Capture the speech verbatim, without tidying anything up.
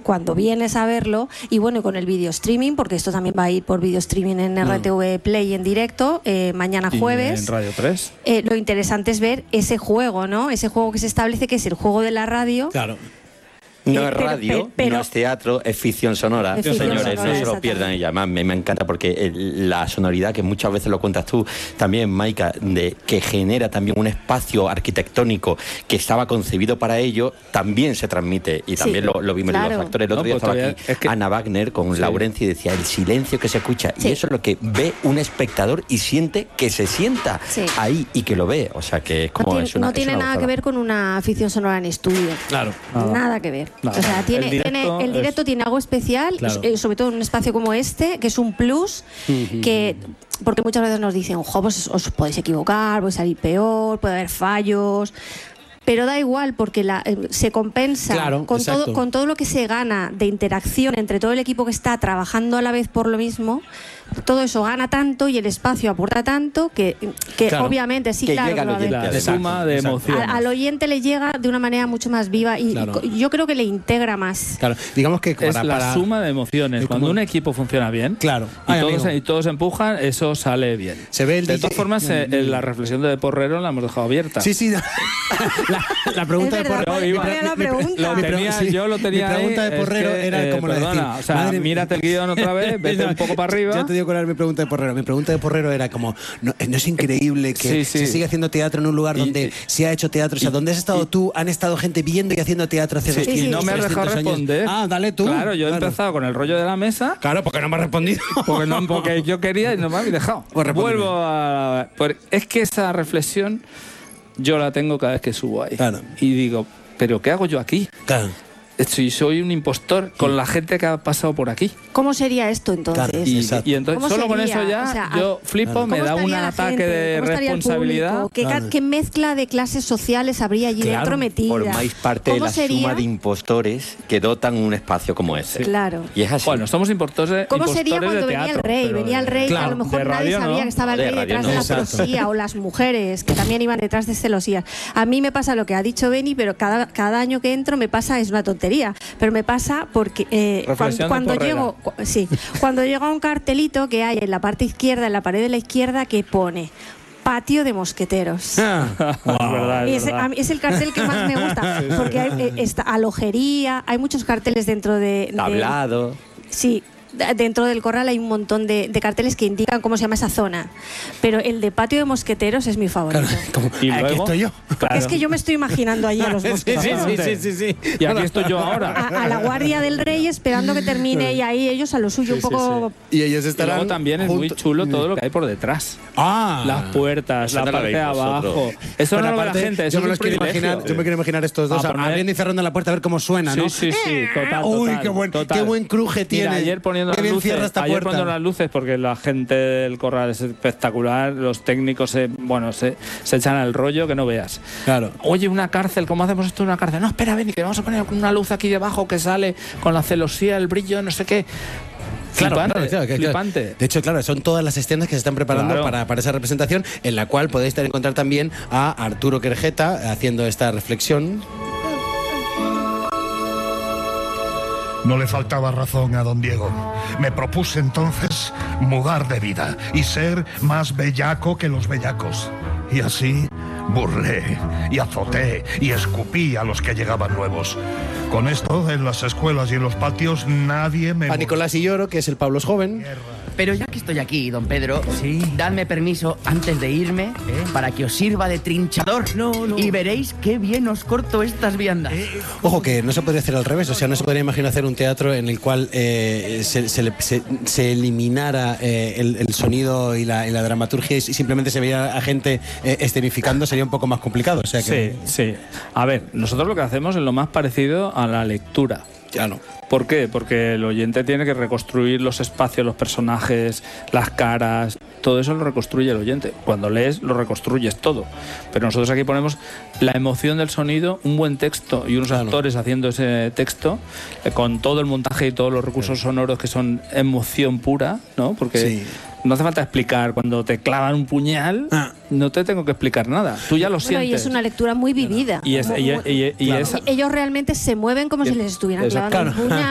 cuando vienes a verlo, y bueno, y con el video streaming, porque esto también va a ir por video streaming en R T V Play en directo, eh, mañana jueves. Y en Radio tres. Eh, lo interesante es ver ese juego, ¿no? Ese juego que se establece, que es el juego de la radio. Claro. No Eh, es pero- radio, pero- pero- no es teatro, es ficción sonora. Es ficción Señores, sonora, no se lo pierdan. Y además me, me encanta porque el- la sonoridad, que muchas veces lo cuentas tú también, Maika, de que genera también un espacio arquitectónico que estaba concebido para ello, también se transmite. Y también Sí, lo, lo vimos en claro. los actores. El otro No, día pues estaba todavía- aquí es que- Ana Wagner con Sí. Laurencio y decía el silencio que se escucha. Sí. Y eso es lo que ve un espectador y siente que se sienta Sí. ahí y que lo ve. O sea que es No como... tiene, es una, no es tiene una nada que gozada. ver con una ficción sonora en estudio. Claro. Nada. Nada que ver. Nada. O sea, tiene, El directo tiene- el directo es- tiene algo especial, Claro. eh, sobre todo en un espacio como este, que es un plus, que porque muchas veces nos dicen, ojo, pues os podéis equivocar, puede salir peor, puede haber fallos. Pero da igual, porque la, eh, se compensa Claro, con, exacto. todo, con todo lo que se gana de interacción entre todo el equipo que está trabajando a la vez por lo mismo. Todo eso gana tanto y el espacio aporta tanto que, que Claro. obviamente sí, Que claro. llega al que va a haber- oyente. La Exacto, suma de exacto. emociones. al, al oyente le llega de una manera mucho más viva y, Claro. y yo creo que le integra más. Claro. Digamos que Es para, la para- suma de emociones. es Cuando como- un equipo funciona bien, Claro. y, Ay, todos, amigo. y todos empujan, eso sale bien. Se ve el de D J. todas formas, eh, eh, la reflexión de Porrero la hemos dejado abierta. Sí, sí. la, la pregunta Es de verdad, Porrero. ¿cuál- mi cuál pre- era la mi pre- pregunta? Lo mi pre- tenía- sí. yo lo tenía Mi pregunta ahí, de es Porrero que, era eh, como lo perdona, decir. o sea, madre mía. mírate el guión otra vez, vete un poco para arriba. Ya te digo cuál era mi pregunta de Porrero. Mi pregunta de Porrero era como, ¿no, no es increíble que Sí, sí. se siga haciendo teatro en un lugar Y- donde y- se ha hecho teatro? O sea, y- donde has estado tú, han estado gente viendo y haciendo teatro hace Sí, dos y sí, no sí, me has dejado trescientos años. responder. Ah, dale tú. Claro, yo he Claro. empezado con el rollo de la mesa. Claro, porque no me has respondido. Porque, no, porque yo quería y no me habéis dejado. Pues respóndeme. Vuelvo a... por- es que esa reflexión yo la tengo cada vez que subo ahí. Claro. Y digo, ¿pero qué hago yo aquí? Claro. Si soy un impostor con la gente que ha pasado por aquí. ¿Cómo sería esto entonces? Claro, Y, Exacto. y entonces, ¿Cómo solo con sería? eso ya O sea, yo flipo, claro. me ¿Cómo da un estaría la ataque gente? de ¿Cómo estaría el responsabilidad. público? ¿Qué, ca- Claro. qué mezcla de clases sociales habría allí Claro. dentro metida? Formáis parte de ¿Cómo la sería? suma de impostores que dotan un espacio como ese. Claro. Y es así. Bueno, somos impostores, ¿Cómo impostores sería cuando de venía teatro, el rey? pero Venía el de- rey, que a Claro, lo mejor de nadie radio sabía no. que estaba el De rey radio detrás no. de la Exacto. celosía, o las mujeres, que también iban detrás de celosías. A mí me pasa lo que ha dicho Beni, pero cada, cada año que entro me pasa, es una tontería, pero me pasa porque eh, Reflexión cuando, de cuando Porrera. llego, cu- sí, cuando llega un cartelito que hay en la parte izquierda, en la pared de la izquierda, que pone patio de mosqueteros. Ah, Es verdad, es Es, verdad. a mí es el cartel que más me gusta, porque hay eh, esta alojería, hay muchos carteles dentro de... de- Tablado. Sí, d- dentro del corral hay un montón de, de carteles que indican cómo se llama esa zona, pero el de patio de mosqueteros es mi favorito. como, Y aquí luego, estoy yo. claro. Es que yo me estoy imaginando allí a los Sí, mosqueteros. sí, sí, sí, sí, sí. Y aquí estoy yo ahora. A, a la guardia del rey esperando que termine y ahí ellos a lo suyo Sí, un sí, poco... Y ellos Y estarán luego también es muy junto- chulo todo lo que hay por detrás. Ah. Las puertas, Eso la no lo parte de veis abajo. vosotros. Eso Pero no lo ve la aparte, gente, eso yo es me un los quiero privilegio. imaginar, yo me quiero imaginar estos dos A poner- abriendo y cerrando la puerta a ver cómo suena, ¿no? Sí, sí, sí, total, Uy, total, qué buen, total. qué buen cruje tiene. Mira, ayer poniendo qué las bien luces, cierra esta ayer puerta. poniendo las luces porque la gente del corral es espectacular, los técnicos se, bueno, se, se echan al rollo que no veas. Claro. Oye, una cárcel, ¿cómo hacemos esto en una cárcel? No, espera, ven, que vamos a poner una luz aquí debajo que sale con la celosía, el brillo, no sé qué. Claro, Flipante, claro, claro, claro. flipante. De hecho, claro, son todas las escenas que se están preparando Claro. para, para esa representación, en la cual podéis encontrar también a Arturo Querejeta haciendo esta reflexión. No le faltaba razón a don Diego. Me propuse entonces mudar de vida y ser más bellaco que los bellacos. Y así burlé y azoté y escupí a los que llegaban nuevos. Con esto, en las escuelas y en los patios, nadie me... A Nicolás y Lloro, que es el Pablos joven. Pero ya que estoy aquí, don Pedro, dadme permiso antes de irme para que os sirva de trinchador. Y veréis qué bien os corto estas viandas. Ojo, que no se podría hacer al revés, o sea, no se podría imaginar hacer un teatro en el cual eh, se, se, le- se- se eliminara eh, el, el sonido y la, y la dramaturgia y simplemente se veía a gente eh, escenificando, sería un poco más complicado. O sea que, Sí, sí. A ver, nosotros lo que hacemos es lo más parecido a la lectura. claro. ¿Por qué? Porque el oyente tiene que reconstruir los espacios, los personajes, las caras, todo eso lo reconstruye el oyente. Cuando lees lo reconstruyes todo. Pero nosotros aquí ponemos la emoción del sonido, un buen texto y unos Claro. actores haciendo ese texto, eh, con todo el montaje y todos los recursos sonoros que son emoción pura, ¿no? Porque Sí. no hace falta explicar. Cuando te clavan un puñal, Ah. no te tengo que explicar nada. Tú ya lo Bueno, sientes. y es una lectura muy vivida. Y es- y- y- y Muy- esa- ellos realmente se mueven como si les estuvieran Exacto. clavando un Claro. puñal.